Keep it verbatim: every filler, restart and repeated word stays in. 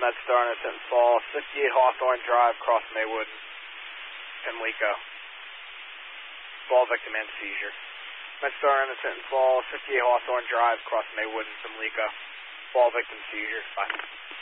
MedStar Innocent Falls, fifty-eight Hawthorne Drive, cross Maywood, Pimlico. Ball victim and seizure. MedStar Innocent Falls, fifty-eight Hawthorne Drive, cross Maywood and Pimlico. Ball victim seizure. Bye.